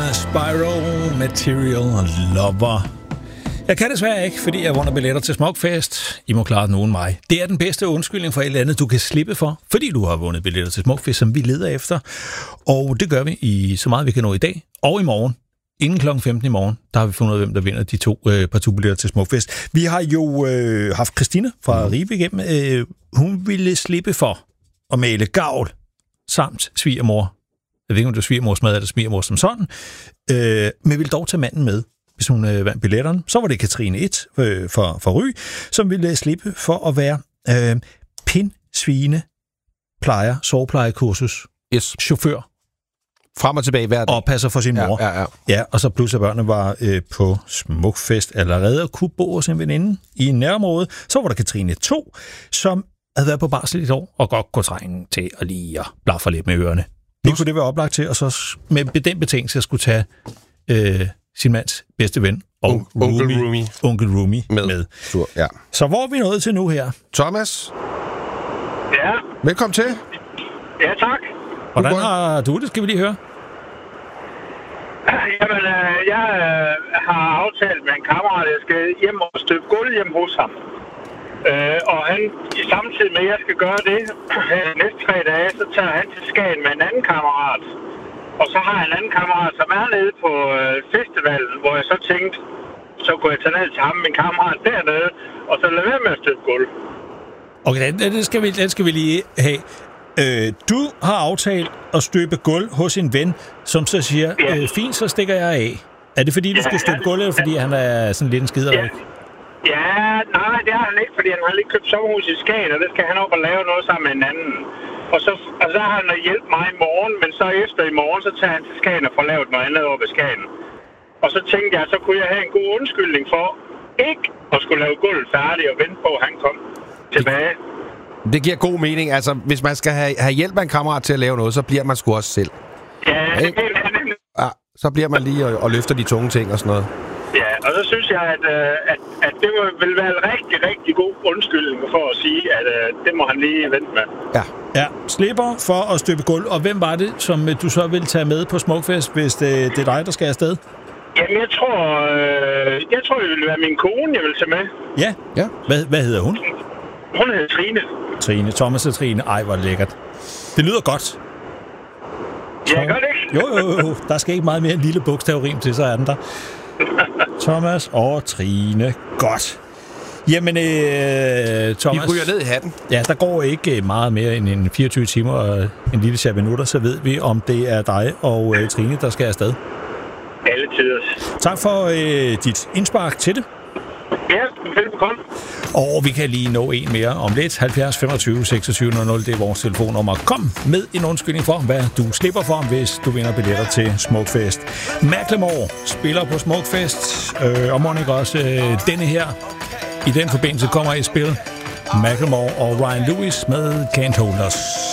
Spyro Material Lover. Jeg kan desværre ikke, fordi jeg vundet billetter til Smukfest. I må klare den uden mig. Det er den bedste undskyldning for et eller andet, du kan slippe for, fordi du har vundet billetter til Smukfest, som vi leder efter. Og det gør vi i så meget, vi kan nå i dag og i morgen. Inden kl. 15 i morgen, der har vi fundet ud af, hvem der vinder de to partout-billetter til Smukfest. Vi har jo haft Christine fra Ribe igennem. Hun ville slippe for at male gavl samt svigermor. Jeg ved ikke, om det er svigermors mad eller svigermor som sådan. Men ville dog tage manden med, hvis hun vandt billetterne. Så var det Katrine 1 for Ry, som ville slippe for at være pindsvine plejer, soveplejekursus, chauffør. Frem og tilbage hver dag. Og passer for sin mor. Ja, og så pludselig børnene var på Smukfest allerede og kunne bo hos en veninde i nærområdet. Så var der Katrine 2, som havde været på barsel i et år og godt kunne trænge til at lige blaffe lidt med ørerne. Det kunne det være oplagt til, og så med den betingelse at skulle tage sin mands bedste ven og Onkel Rumi med. Ja. Så hvor er vi nået til nu her? Thomas? Ja? Velkommen til. Ja, tak. Hvordan har du det, skal vi lige høre? Jamen, jeg har aftalt med en kammerat, at jeg skal hjem og støbe gulv hjem hos ham. Og han, samtidig med, at jeg skal gøre det næste 3 dage, så tager han til Skagen med en anden kammerat. Og så har jeg en anden kammerat, som er nede på festivalen, hvor jeg så tænkte, så kunne jeg tage ned til ham, min kammerat dernede, og så lade være med at støbe gulv. Okay, den skal vi lige have. Du har aftalt at støbe gulv hos en ven, som så siger, fint, så stikker jeg af. Er det fordi, du skal støbe gulv, eller fordi han er sådan lidt en skiderik? Ja, nej, det har han ikke, fordi han har lige købt sommerhus i Skagen, og det skal han op og lave noget sammen med en anden. Og så har han hjælp mig i morgen, men så efter i morgen, så tager han til Skagen og får lavet noget andet over ved Skagen. Og så tænkte jeg, så kunne jeg have en god undskyldning for ikke at skulle lave gulv færdig og vente på, at han kom tilbage. Det giver god mening. Altså, hvis man skal have hjælp af en kammerat til at lave noget, så bliver man sgu også selv. Ja, det er nemlig. Ja, så bliver man lige og løfter de tunge ting og sådan noget. Ja, og så synes jeg, at det vil være en rigtig, rigtig god undskyldning for at sige, at det må han lige vente med. Ja, slipper for at støbe gulv. Og hvem var det, som du så vil tage med på Smukfest, hvis det er dig, der skal afsted? Jamen, jeg tror, det vil være min kone, jeg vil tage med. Ja. Hvad hedder hun? Hun hedder Trine. Thomas og Trine. Ej, hvor lækkert. Det lyder godt. Ja, gør det ikke? Jo. Der skal ikke meget mere en lille bogstavrim til, så er den der. Thomas og Trine. Godt. Jamen, Thomas... Vi ryger ned i hatten. Ja, der går ikke meget mere end en 24 timer og en lille chat minutter, så ved vi, om det er dig og Trine, der skal afsted. Alle tiders. Tak for dit indspark til det. Ja, velbekomme. Og vi kan lige nå en mere om lidt. 70 25 26 00, det er vores telefonnummer. Kom med en undskyldning for, hvad du slipper for, hvis du vinder billetter til Smukfest. Macklemore spiller på Smukfest, og Monica også denne her. I den forbindelse kommer i spil Macklemore og Ryan Lewis med Can't Hold Us.